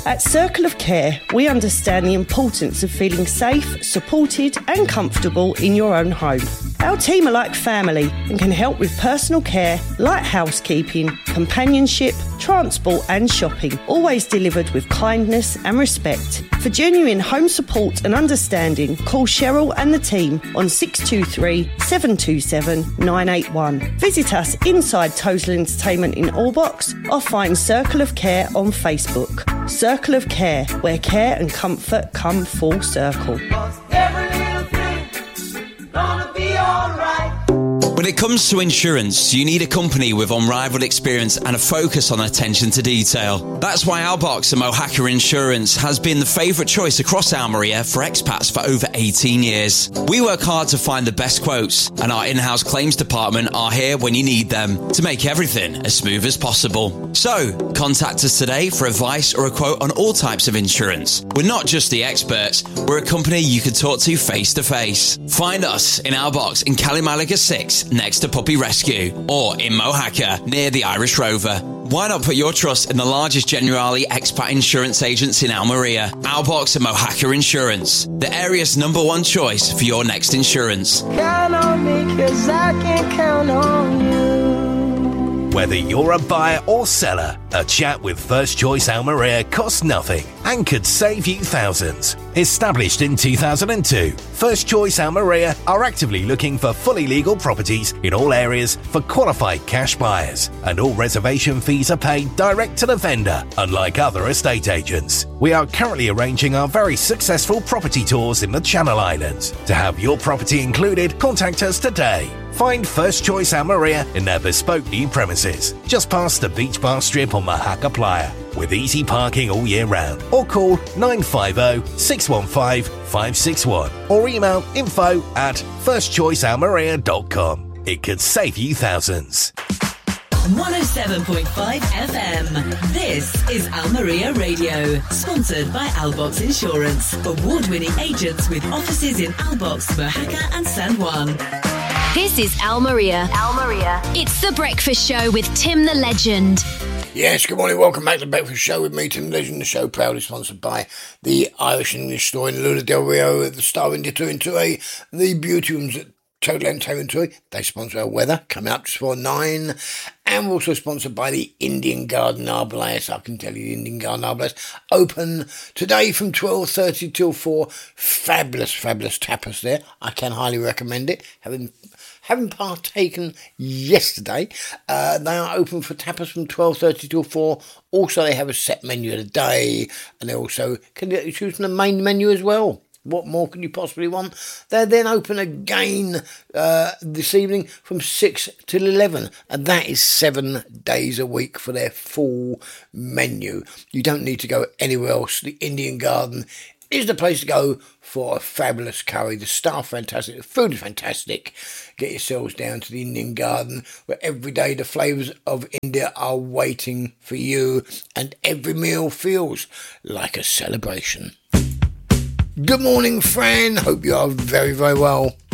At Circle of Care, we understand the importance of feeling safe, supported and comfortable in your own home. Our team are like family and can help with personal care, light housekeeping, companionship, transport and shopping, always delivered with kindness and respect. For genuine home support and understanding, call Cheryl and the team on 623 727 981. Visit us inside Total Entertainment in Allbox or find Circle of Care on Facebook. Circle of Care, where care and comfort come full circle. When it comes to insurance, you need a company with unrivaled experience and a focus on attention to detail. That's why Albox and Mohaka Insurance has been the favourite choice across Almeria for expats for over 18 years. We work hard to find the best quotes, and our in-house claims department are here when you need them to make everything as smooth as possible. So, contact us today for advice or a quote on all types of insurance. We're not just the experts, we're a company you can talk to face to face. Find us in Albox in Kalimalaga 6, next to Puppy Rescue, or in Mohaka near the Irish Rover. Why not put your trust in the largest Generali expat insurance agents in Almeria, Albox and Mohaka Insurance, the area's #1 choice for your next insurance. Count on me 'cause I can count on you. Whether you're a buyer or seller, a chat with First Choice Almeria costs nothing and could save you thousands. Established in 2002, First Choice Almeria are actively looking for fully legal properties in all areas for qualified cash buyers, and all reservation fees are paid direct to the vendor, unlike other estate agents. We are currently arranging our very successful property tours in the Channel Islands. To have your property included, contact us today. Find First Choice Almeria in their bespoke new premises, just past the beach bar strip on Mohaka Playa, with easy parking all year round. Or call 950 615 561 or email info@firstchoicealmeria.com. It could save you thousands. 107.5 FM. This is Almeria Radio, sponsored by Albox Insurance, award-winning agents with offices in Albox, Mohaka and San Juan. This is Almeria. It's The Breakfast Show with Tim the Legend. Yes, good morning. Welcome back to The Breakfast Show with me, Tim the Legend. The show proudly sponsored by the Irish and English store in Luna Del Rio, the Star India 2 and 2A, the Beauty Rooms at Total Entertainment 2. They sponsor our weather, coming up just before 9. And we're also sponsored by the Indian Garden Arbalest. I can tell you the Indian Garden Arbalest open today from 12:30 till 4. Fabulous tapas there. I can highly recommend it. Having partaken yesterday, they are open for tapas from 12:30 till 4. Also, they have a set menu of the day, and they also can choose from the main menu as well. What more can you possibly want? They're then open again this evening from 6 till 11, and that is 7 days a week for their full menu. You don't need to go anywhere else. The Indian Garden is the place to go for a fabulous curry. The staff fantastic, the food is fantastic. Get yourselves down to the Indian Garden, where every day the flavours of India are waiting for you, and every meal feels like a celebration. Good morning, Fran. Hope you are very, very well.